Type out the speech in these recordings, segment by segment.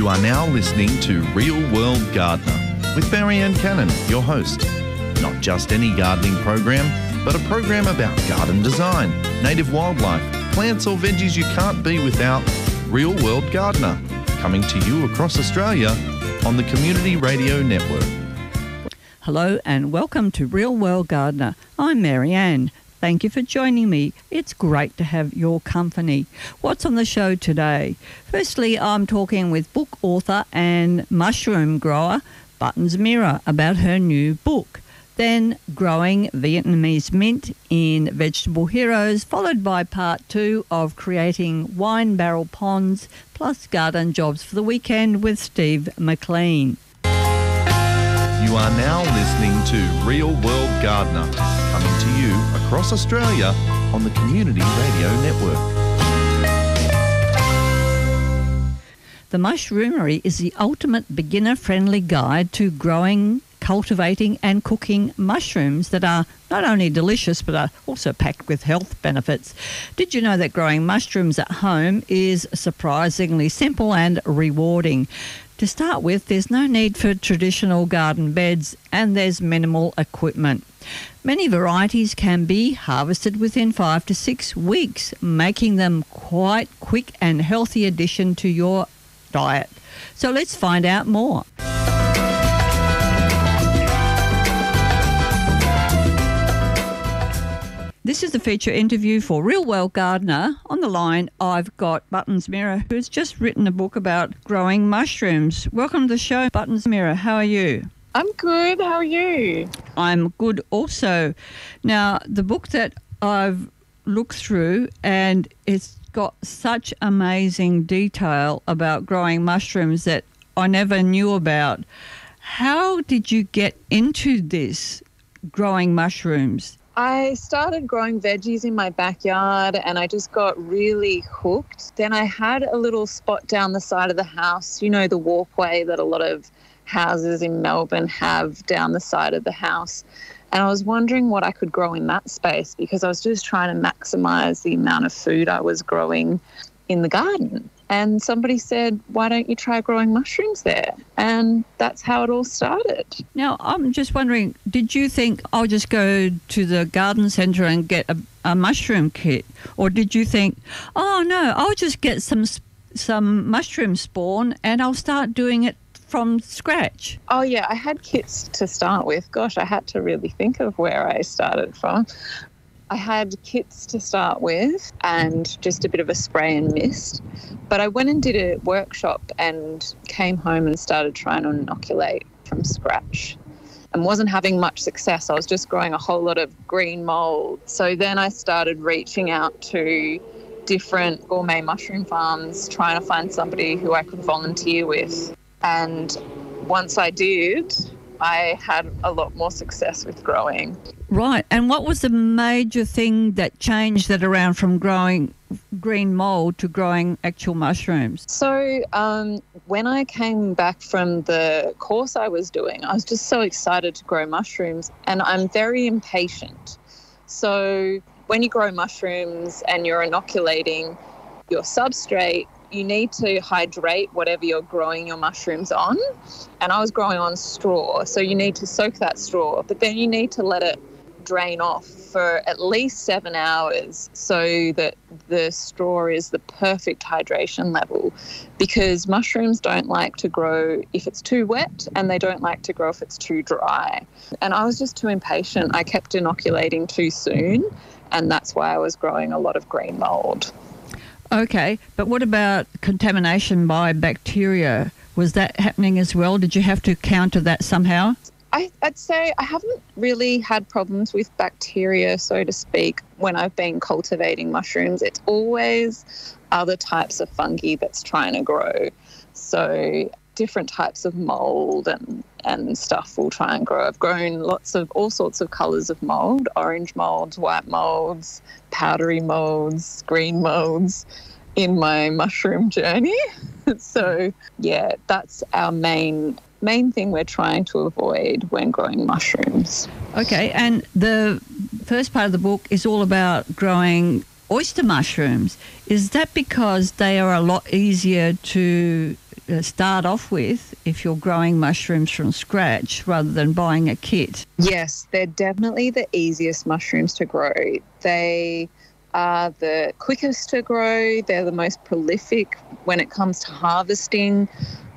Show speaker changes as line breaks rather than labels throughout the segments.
You are now listening to Real World Gardener with Marianne Cannon, your host. Not just any gardening program, but a program about garden design, native wildlife, plants or veggies you can't be without. Real World Gardener, coming to you across Australia on the Community Radio Network.
Hello and welcome to Real World Gardener. I'm Marianne. Thank you for joining me. It's great to have your company. What's on the show today? Firstly, I'm talking with book author and mushroom grower Buttons Mira about her new book. Then growing Vietnamese mint in Vegetable Heroes, followed by part 2 of creating wine barrel ponds plus garden jobs for the weekend with Steve McLean.
You are now listening to Real World Gardener, coming to you across Australia on the Community Radio Network.
The Mushroomery is the ultimate beginner-friendly guide to growing, cultivating and cooking mushrooms that are not only delicious but are also packed with health benefits. Did you know that growing mushrooms at home is surprisingly simple and rewarding? To start with, there's no need for traditional garden beds and there's minimal equipment. Many varieties can be harvested within 5 to 6 weeks, making them quite quick and healthy addition to your diet. So let's find out more. This is the feature interview for Real World Gardener. On the line, I've got Buttons Mira, who's just written a book about growing mushrooms. Welcome to the show, Buttons Mira. How are you?
I'm good. How are you?
I'm good also. Now, the book that I've looked through, and it's got such amazing detail about growing mushrooms that I never knew about. How did you get into this, growing mushrooms?
I started growing veggies in my backyard and I just got really hooked. Then I had a little spot down the side of the house, you know, the walkway that a lot of houses in Melbourne have down the side of the house. And I was wondering what I could grow in that space because I was just trying to maximise the amount of food I was growing in the garden. And somebody said, why don't you try growing mushrooms there? And that's how it all started.
Now, I'm just wondering, did you think I'll just go to the garden centre and get a mushroom kit? Or did you think, oh, no, I'll just get some mushroom spawn and I'll start doing it from scratch?
Oh, yeah, I had kits to start with. Gosh, I had to really think of where I started from. I had kits to start with and just a bit of a spray and mist. But I went and did a workshop and came home and started trying to inoculate from scratch and wasn't having much success. I was just growing a whole lot of green mold. So then I started reaching out to different gourmet mushroom farms, trying to find somebody who I could volunteer with. And once I did, I had a lot more success with growing.
Right. And what was the major thing that changed that around from growing green mold to growing actual mushrooms?
So when I came back from the course I was doing, I was just so excited to grow mushrooms and I'm very impatient. So when you grow mushrooms and you're inoculating your substrate, you need to hydrate whatever you're growing your mushrooms on. And I was growing on straw, so you need to soak that straw, but then you need to let it drain off for at least 7 hours so that the straw is the perfect hydration level, because mushrooms don't like to grow if it's too wet and they don't like to grow if it's too dry. And I was just too impatient. I kept inoculating too soon, and that's why I was growing a lot of green mold.
Okay, but what about contamination by bacteria? Was that happening as well? Did you have to counter that somehow?
I'd say I haven't really had problems with bacteria, so to speak, when I've been cultivating mushrooms. It's always other types of fungi that's trying to grow. So different types of mold and stuff will try and grow. I've grown all sorts of colours of mold, orange molds, white molds, powdery molds, green molds in my mushroom journey. So, yeah, that's our main thing we're trying to avoid when growing mushrooms.
Okay, and the first part of the book is all about growing oyster mushrooms. Is that because they are a lot easier to start off with if you're growing mushrooms from scratch rather than buying a kit.
Yes, they're definitely the easiest mushrooms to grow. They are the quickest to grow. They're the most prolific when it comes to harvesting.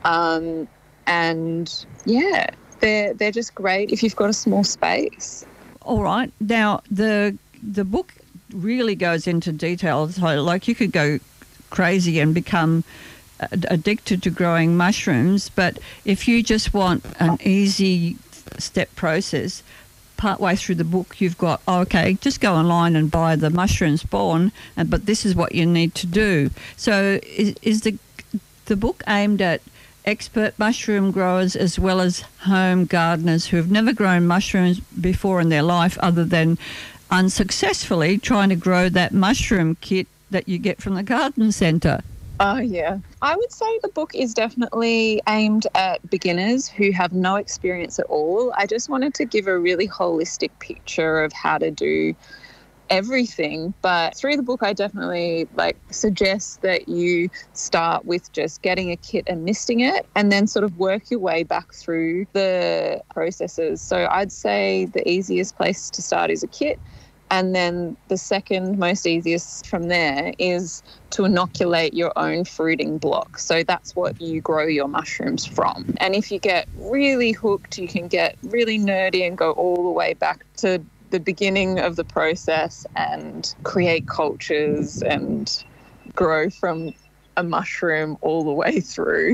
And yeah, they're just great if you've got a small space.
All right. Now, the book really goes into detail. So, like, you could go crazy and become addicted to growing mushrooms, but if you just want an easy step process, partway through the book you've got, just go online and buy the mushroom spawn, but this is what you need to do. So is the book aimed at expert mushroom growers as well as home gardeners who have never grown mushrooms before in their life other than unsuccessfully trying to grow that mushroom kit that you get from the garden centre?
Oh, yeah. I would say the book is definitely aimed at beginners who have no experience at all. I just wanted to give a really holistic picture of how to do everything. But through the book, I definitely suggest that you start with just getting a kit and misting it and then sort of work your way back through the processes. So I'd say the easiest place to start is a kit. And then the second most easiest from there is to inoculate your own fruiting block. So that's what you grow your mushrooms from. And if you get really hooked, you can get really nerdy and go all the way back to the beginning of the process and create cultures and grow from a mushroom all the way through.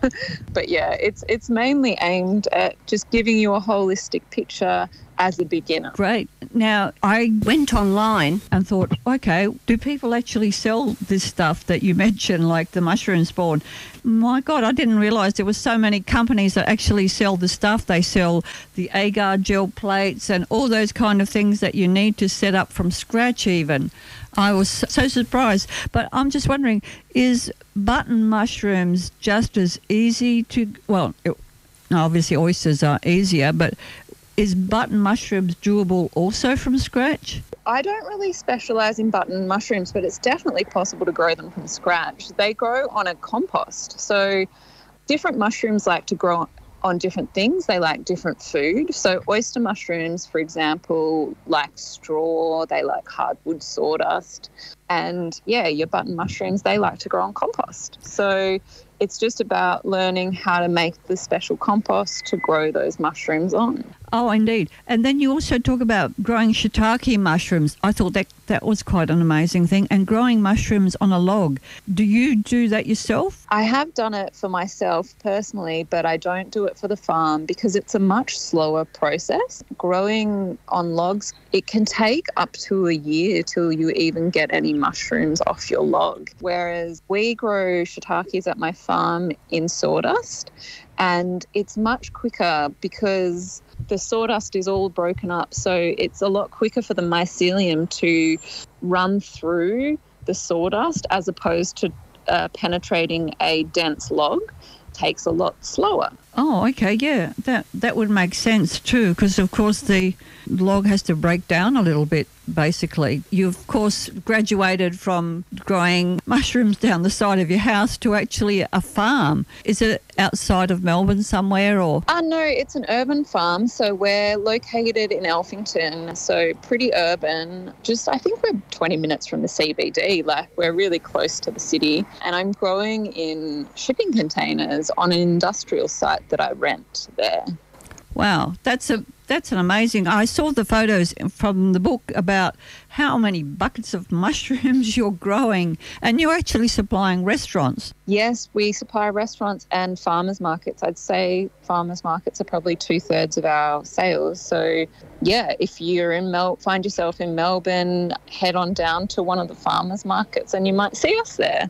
But yeah, it's mainly aimed at just giving you a holistic picture as a beginner.
Great. Now, I went online and thought, okay, do people actually sell this stuff that you mentioned, like the mushroom spawn? My God, I didn't realise there were so many companies that actually sell the stuff. They sell the agar gel plates and all those kind of things that you need to set up from scratch even. I was so surprised. But I'm just wondering, is button mushrooms just as easy to... Well, obviously oysters are easier, but is button mushrooms doable also from scratch?
I don't really specialise in button mushrooms, but it's definitely possible to grow them from scratch. They grow on a compost. So different mushrooms like to grow on different things. They like different food. So oyster mushrooms, for example, like straw, they like hardwood sawdust. And yeah, your button mushrooms, they like to grow on compost. So it's just about learning how to make the special compost to grow those mushrooms on.
Oh, indeed. And then you also talk about growing shiitake mushrooms. I thought that was quite an amazing thing. And growing mushrooms on a log. Do you do that yourself?
I have done it for myself personally, but I don't do it for the farm because it's a much slower process. Growing on logs, it can take up to a year till you even get any mushrooms off your log. Whereas we grow shiitakes at my farm in sawdust, and it's much quicker because the sawdust is all broken up, so it's a lot quicker for the mycelium to run through the sawdust as opposed to penetrating a dense log. Takes a lot slower.
Oh, okay, yeah, that would make sense too, because of course the log has to break down a little bit, basically. You, of course, graduated from growing mushrooms down the side of your house to actually a farm. Is it outside of Melbourne somewhere or?
No, it's an urban farm. So we're located in Elphington, so pretty urban. I think we're 20 minutes from the CBD, we're really close to the city. And I'm growing in shipping containers on an industrial site that I rent there.
Wow, that's an amazing. I saw the photos from the book about how many buckets of mushrooms you're growing, and you're actually supplying restaurants.
Yes, we supply restaurants and farmers markets. I'd say farmers markets are probably 2/3 of our sales. So yeah, if you're find yourself in Melbourne, head on down to one of the farmers markets and you might see us there.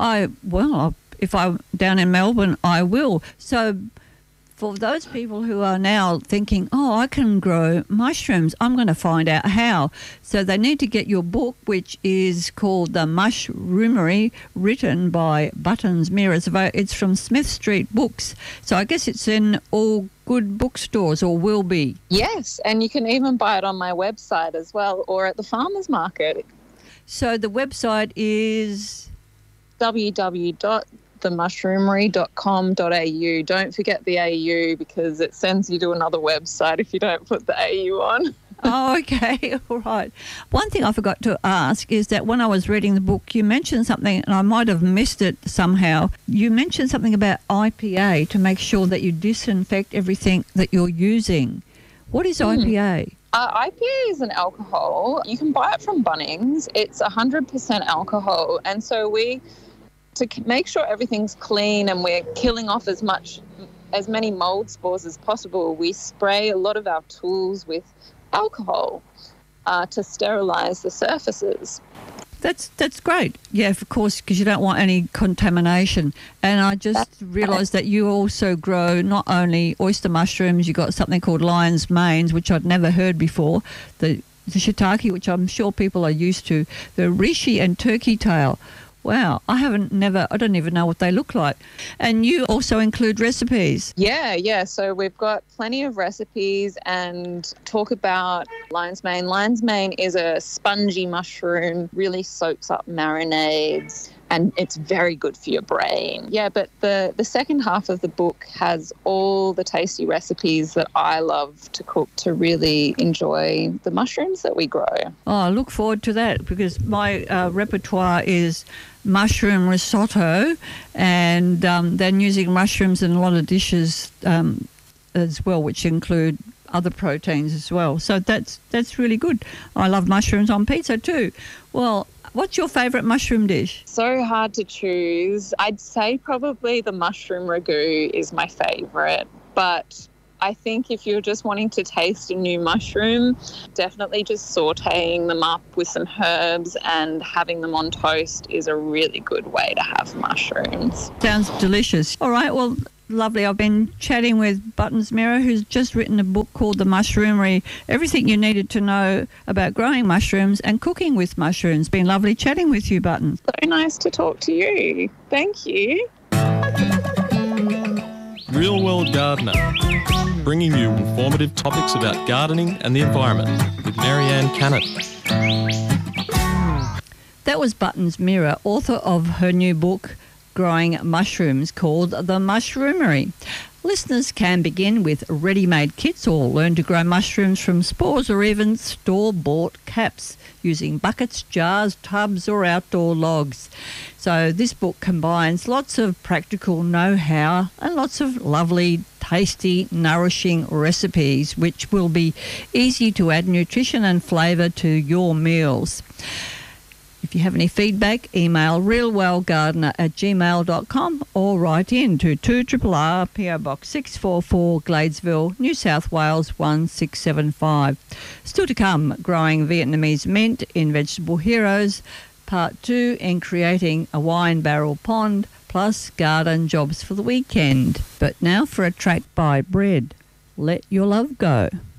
If I'm down in Melbourne, I will. So for those people who are now thinking, I can grow mushrooms, I'm going to find out how. So they need to get your book, which is called The Mushroomery, written by Buttons Mirrors. It's from Smith Street Books. So I guess it's in all good bookstores, or will be.
Yes, and you can even buy it on my website as well, or at the farmers market.
So the website is
www.buttonsmirrors.com. themushroomery.com.au. Don't forget the AU because it sends you to another website if you don't put the AU on.
Oh, okay. All right. One thing I forgot to ask is that when I was reading the book, you mentioned something, and I might have missed it somehow. You mentioned something about IPA to make sure that you disinfect everything that you're using. What is IPA?
IPA is an alcohol. You can buy it from Bunnings. It's 100% alcohol. And so to make sure everything's clean and we're killing off as many mold spores as possible, we spray a lot of our tools with alcohol to sterilize the surfaces.
That's great. Yeah, of course, because you don't want any contamination. And I just realised that you also grow not only oyster mushrooms, you got something called lion's manes, which I'd never heard before, the shiitake, which I'm sure people are used to, the reishi and turkey tail. Wow, I don't even know what they look like. And you also include recipes.
Yeah. So we've got plenty of recipes and talk about lion's mane. Lion's mane is a spongy mushroom, really soaks up marinades, and it's very good for your brain. Yeah, but the second half of the book has all the tasty recipes that I love to cook to really enjoy the mushrooms that we grow.
Oh, I look forward to that because my repertoire is mushroom risotto and then using mushrooms in a lot of dishes as well, which include other proteins as well. So that's really good. I love mushrooms on pizza too. Well, what's your favourite mushroom dish?
So hard to choose. I'd say probably the mushroom ragu is my favourite, but I think if you're just wanting to taste a new mushroom, definitely just sautéing them up with some herbs and having them on toast is a really good way to have mushrooms.
Sounds delicious. All right, well, lovely. I've been chatting with Buttons Mira, who's just written a book called The Mushroomery, everything you needed to know about growing mushrooms and cooking with mushrooms. Been lovely chatting with you, Buttons.
So nice to talk to you. Thank you.
Real World Gardener, bringing you informative topics about gardening and the environment with Marianne Cannon.
That was Buttons Mira, author of her new book, Growing Mushrooms, called The Mushroomery. Listeners can begin with ready-made kits or learn to grow mushrooms from spores or even store-bought caps using buckets, jars, tubs or outdoor logs. So this book combines lots of practical know-how and lots of lovely, tasty, nourishing recipes which will be easy to add nutrition and flavour to your meals. If you have any feedback, email realwellgardener@gmail.com or write in to 2RRR PO Box 644 Gladesville, New South Wales 1675. Still to come, growing Vietnamese mint in Vegetable Heroes, Part 2 in creating a wine barrel pond, plus garden jobs for the weekend. But now for a track by Bread, Let Your Love Go.